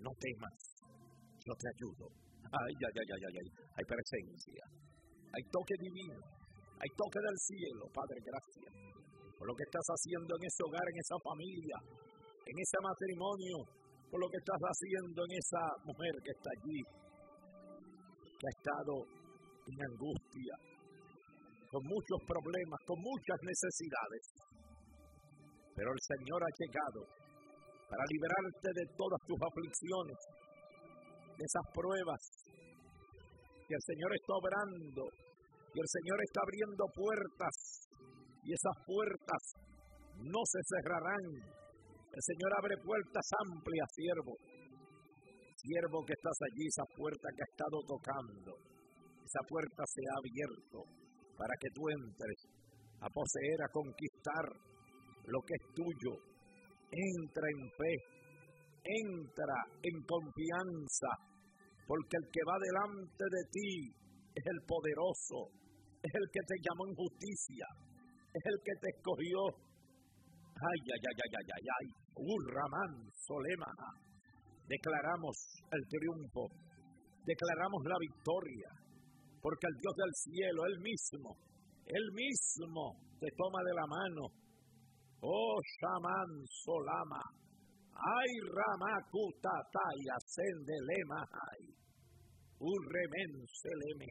No temas, yo te ayudo. Ay, ay, ay, ay, ay, ay. Hay presencia, hay toque divino, hay toque del cielo. Padre, gracias por lo que estás haciendo en ese hogar, en esa familia, en ese matrimonio, por lo que estás haciendo en esa mujer que está allí, que ha estado en angustia, con muchos problemas, con muchas necesidades. Pero el Señor ha llegado para liberarte de todas tus aflicciones, de esas pruebas, que el Señor está obrando, y el Señor está abriendo puertas, y esas puertas no se cerrarán. El Señor abre puertas amplias, siervo que estás allí, esa puerta que ha estado tocando, esa puerta se ha abierto para que tú entres a poseer, a conquistar lo que es tuyo. Entra en fe, entra en confianza, porque el que va delante de ti es el poderoso, es el que te llamó en justicia, es el que te escogió. Ay, ay, ay, ay, ay, ay, ay. Urramán, Solema. Declaramos el triunfo, declaramos la victoria, porque el Dios del cielo, Él mismo te toma de la mano. Oh, Shaman, Solama. Ay, Ramakutataya, Sendelema, ay. Urremen, Seleme.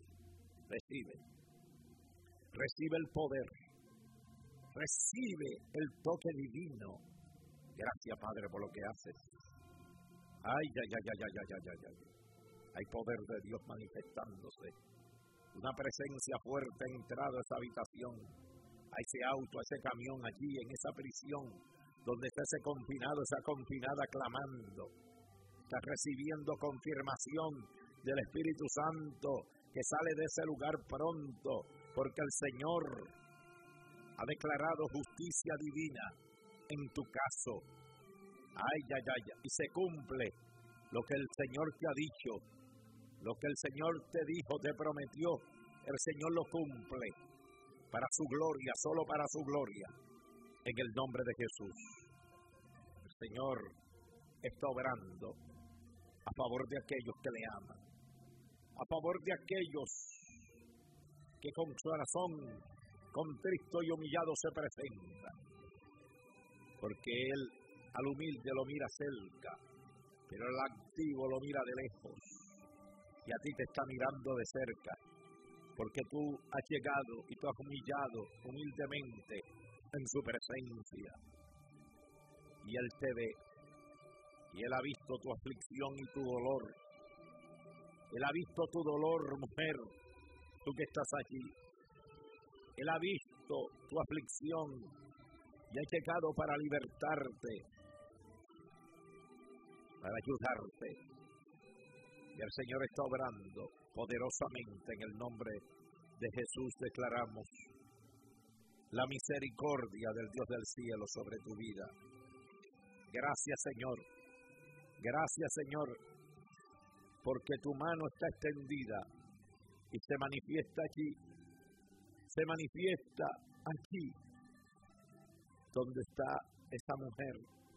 Recibe el poder. Recibe el toque divino. Gracias, Padre, por lo que haces. Ay, ay, ay, ay, ay, ay, ay, ay. Hay poder de Dios manifestándose. Una presencia fuerte ha entrado a esa habitación, a ese auto, a ese camión allí, en esa prisión, donde está ese confinado, esa confinada clamando. Está recibiendo confirmación del Espíritu Santo, que sale de ese lugar pronto, porque el Señor ha declarado justicia divina en tu caso. Ay, ay, ay, y se cumple lo que el Señor te ha dicho, lo que el Señor te dijo, te prometió, el Señor lo cumple para su gloria, solo para su gloria, en el nombre de Jesús. El Señor está obrando a favor de aquellos que le aman, a favor de aquellos que con su corazón contrito y humillado se presentan, porque Él al humilde lo mira cerca, pero el activo lo mira de lejos, y a ti te está mirando de cerca, porque tú has llegado y tú has humillado humildemente en su presencia, y Él te ve, y Él ha visto tu aflicción y tu dolor. Él ha visto tu dolor, mujer, tú que estás allí. Él ha visto tu aflicción y ha llegado para libertarte, para ayudarte. Y el Señor está obrando poderosamente. En el nombre de Jesús declaramos la misericordia del Dios del cielo sobre tu vida. Gracias, Señor. Gracias, Señor, porque tu mano está extendida y se manifiesta allí, se manifiesta aquí, donde está esa mujer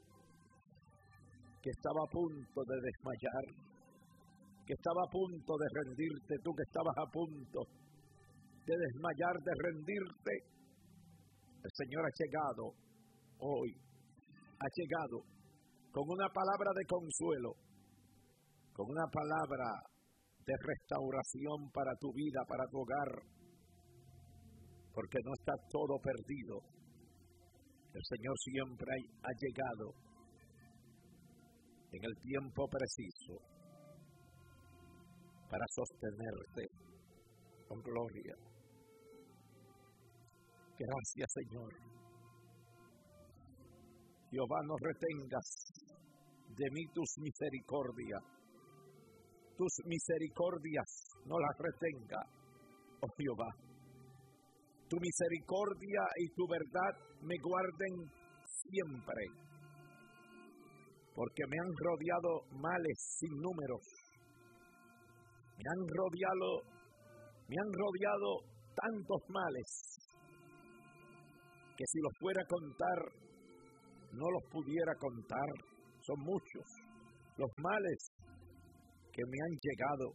que estaba a punto de desmayar, que estaba a punto de rendirte, tú que estabas a punto de desmayar, de rendirte. El Señor ha llegado hoy, ha llegado con una palabra de consuelo, con una palabra de restauración para tu vida, para tu hogar, porque no está todo perdido. El Señor siempre ha llegado en el tiempo preciso para sostenerte con gloria. Gracias, Señor. Jehová, no retengas de mí tus misericordias. Tus misericordias no las retenga, oh Jehová. Tu misericordia y tu verdad me guarden siempre, porque me han rodeado males sin números. Me han rodeado tantos males que si los fuera a contar, no los pudiera contar. Son muchos. los males que me han llegado,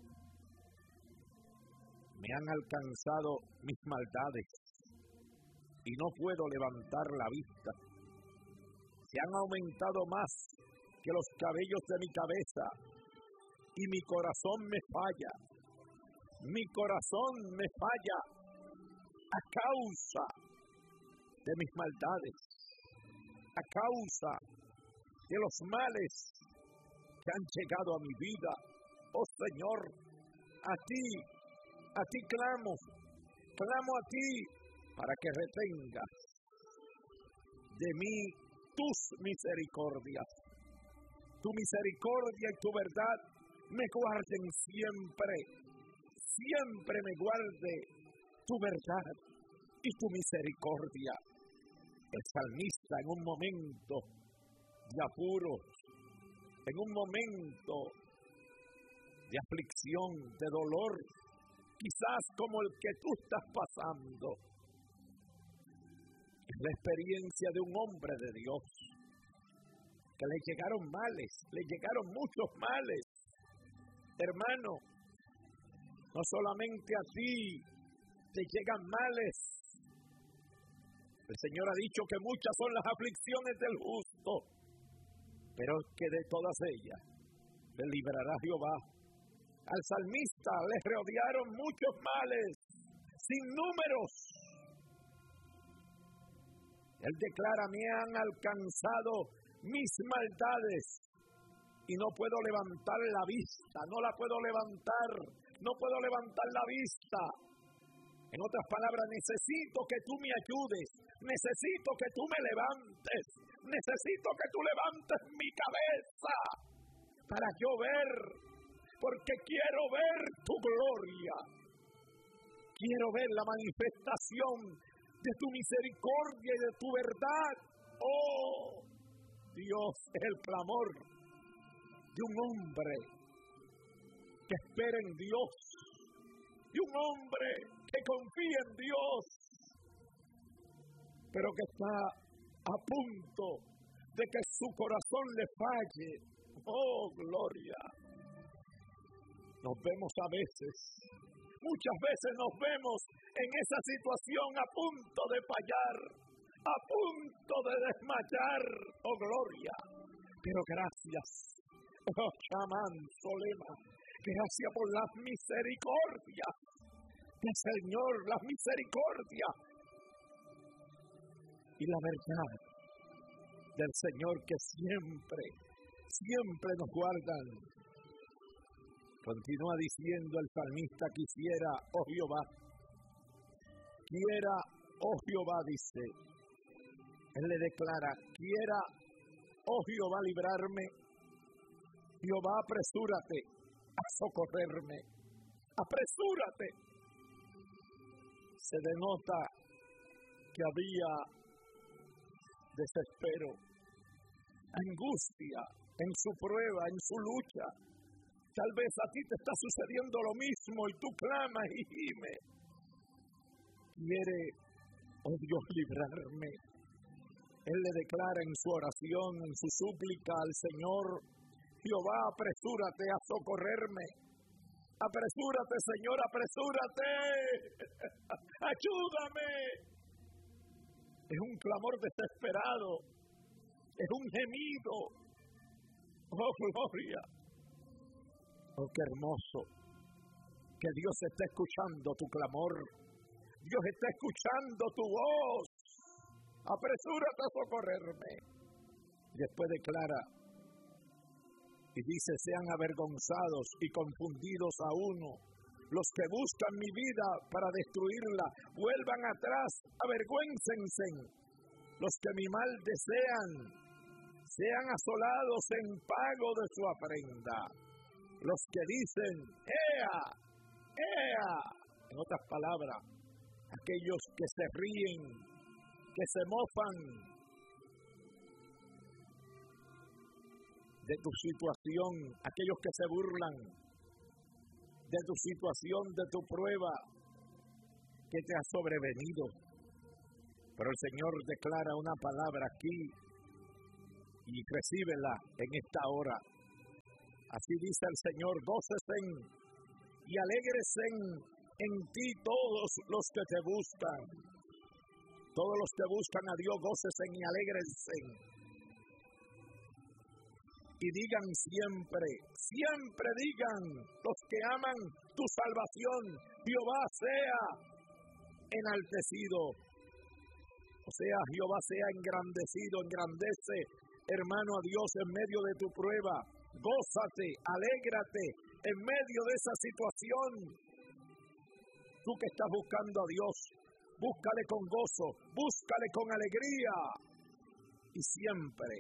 me han alcanzado mis maldades y no puedo levantar la vista. Se han aumentado más que los cabellos de mi cabeza y mi corazón me falla. Mi corazón me falla a causa de mis maldades, a causa de los males que han llegado a mi vida. Oh Señor, a ti clamo a ti para que retengas de mí tus misericordias. Tu misericordia y tu verdad me guarden siempre, siempre me guarde tu verdad y tu misericordia. El salmista en un momento de apuro, en un momento de aflicción, de dolor, quizás como el que tú estás pasando, es la experiencia de un hombre de Dios, que le llegaron males, le llegaron muchos males. Hermano, no solamente a ti te llegan males. El Señor ha dicho que muchas son las aflicciones del justo, pero que de todas ellas le librará Jehová. Al salmista le rodearon muchos males, sin números. Él declara: me han alcanzado mis maldades y no puedo levantar la vista, no la puedo levantar, no puedo levantar la vista. En otras palabras, necesito que tú me ayudes, necesito que tú me levantes, necesito que tú levantes mi cabeza para yo ver, porque quiero ver tu gloria, quiero ver la manifestación de tu misericordia y de tu verdad. Oh, Dios, es el clamor de un hombre que espera en Dios, de un hombre que confía en Dios, pero que está a punto de que su corazón le falle. Oh, gloria. Nos vemos a veces, muchas veces nos vemos en esa situación a punto de fallar, a punto de desmayar. Oh, gloria. Pero gracias, oh, chamán, solema, gracias por las misericordias del Señor, las misericordias y la verdad del Señor que siempre, siempre nos guardan. Continúa diciendo el salmista: quisiera, oh Jehová, quiera, oh Jehová, dice. Él le declara: quiera, oh Jehová, librarme. Jehová, apresúrate a socorrerme. Apresúrate. Se denota que había desespero, angustia en su prueba, en su lucha. Tal vez a ti te está sucediendo lo mismo y tú clamas y gimes. Quiere, oh Dios, librarme. Él le declara en su oración, en su súplica al Señor: Jehová, apresúrate a socorrerme. Apresúrate, Señor, apresúrate. Ayúdame. Es un clamor desesperado. Es un gemido. Oh, gloria. Oh, qué hermoso. Que Dios está escuchando tu clamor. Dios está escuchando tu voz. Apresúrate a socorrerme. Después declara y dice: sean avergonzados y confundidos a uno los que buscan mi vida para destruirla. Vuelvan atrás, avergüéncense los que mi mal desean. Sean asolados en pago de su afrenta. Los que dicen: ¡ea! ¡ea! En otras palabras, aquellos que se ríen, que se mofan de tu situación, aquellos que se burlan de tu situación, de tu prueba que te ha sobrevenido. Pero el Señor declara una palabra aquí y recíbela en esta hora. Así dice el Señor, gócese y alégrese en ti todos los que te buscan. Todos los que buscan a Dios, gócese y alégrense. Y digan siempre, siempre digan los que aman tu salvación, Jehová sea enaltecido. O sea, Jehová sea engrandecido, engrandece, hermano, a Dios en medio de tu prueba. Gózate, alégrate en medio de esa situación. Tú que estás buscando a Dios, búscale con gozo, búscale con alegría. Y siempre,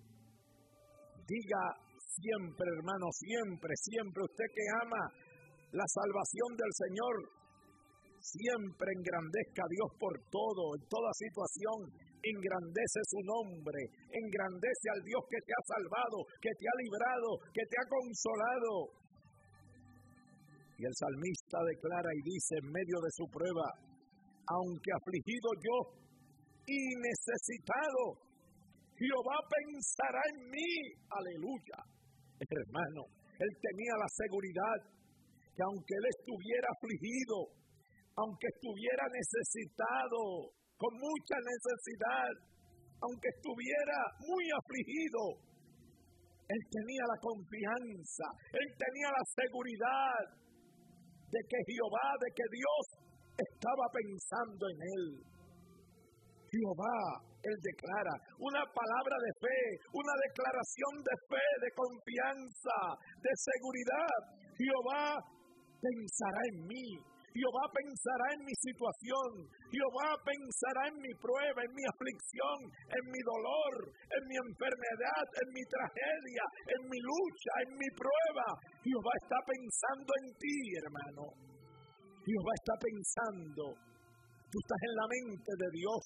diga siempre, hermano, siempre, siempre, usted que ama la salvación del Señor, siempre engrandezca a Dios por todo, en toda situación, engrandece su nombre, engrandece al Dios que te ha salvado, que te ha librado, que te ha consolado. Y el salmista declara y dice en medio de su prueba, aunque afligido yo y necesitado, Jehová pensará en mí, aleluya. Hermano, él tenía la seguridad que aunque él estuviera afligido, aunque estuviera necesitado, con mucha necesidad, aunque estuviera muy afligido, él tenía la confianza, él tenía la seguridad de que Jehová, de que Dios estaba pensando en él. Jehová, él declara una palabra de fe, una declaración de fe, de confianza, de seguridad. Jehová pensará en mí. Jehová pensará en mi situación. Jehová pensará en mi prueba, en mi aflicción, en mi dolor, en mi enfermedad, en mi tragedia, en mi lucha, en mi prueba. Jehová está pensando en ti, hermano. Jehová está pensando. Tú estás en la mente de Dios.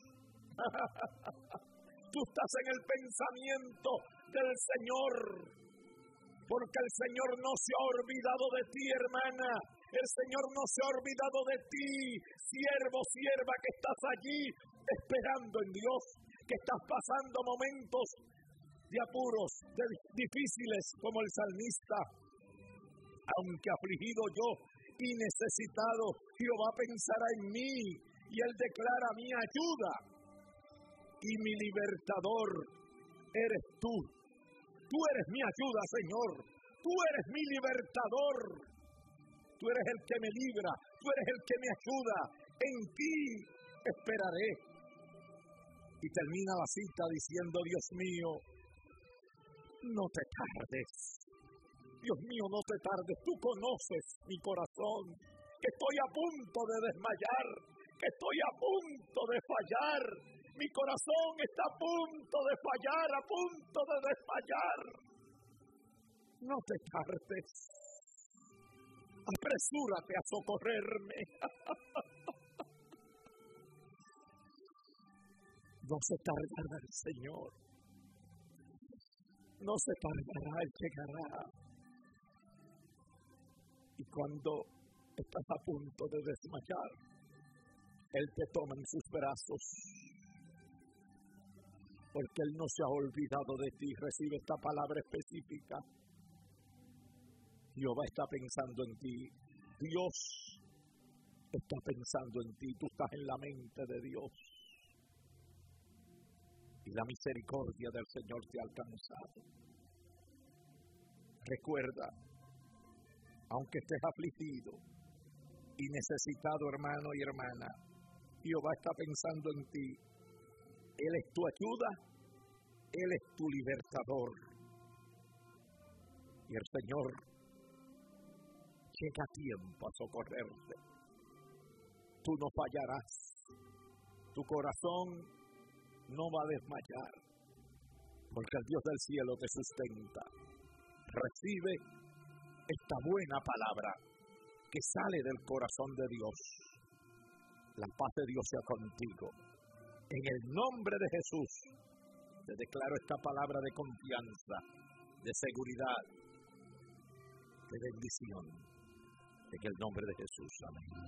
Tú estás en el pensamiento del Señor. Porque el Señor no se ha olvidado de ti, hermana. El Señor no se ha olvidado de ti, siervo, sierva, que estás allí esperando en Dios, que estás pasando momentos de apuros, difíciles como el salmista. Aunque afligido yo y necesitado, Jehová pensará en mí y Él declara mi ayuda y mi libertador eres tú. Tú eres mi ayuda, Señor. Tú eres mi libertador. Tú eres el que me libra, tú eres el que me ayuda, en ti esperaré. Y termina la cita diciendo, Dios mío, no te tardes. Dios mío, no te tardes, tú conoces mi corazón, que estoy a punto de desmayar, que estoy a punto de fallar. Mi corazón está a punto de fallar, a punto de desmayar. No te tardes. Apresúrate a socorrerme. No se tardará el Señor. No se tardará, Él llegará. Y cuando estás a punto de desmayar, Él te toma en sus brazos. Porque Él no se ha olvidado de ti. Recibe esta palabra específica. Jehová está pensando en ti. Dios está pensando en ti. Tú estás en la mente de Dios. Y la misericordia del Señor te ha alcanzado. Recuerda, aunque estés afligido y necesitado, hermano y hermana, Jehová está pensando en ti. Él es tu ayuda, Él es tu libertador. Y el Señor llega a tiempo a socorrerte. Tú no fallarás. Tu corazón no va a desmayar. Porque el Dios del cielo te sustenta. Recibe esta buena palabra que sale del corazón de Dios. La paz de Dios sea contigo. En el nombre de Jesús, te declaro esta palabra de confianza, de seguridad, de bendición. En el nombre de Jesús. Amén.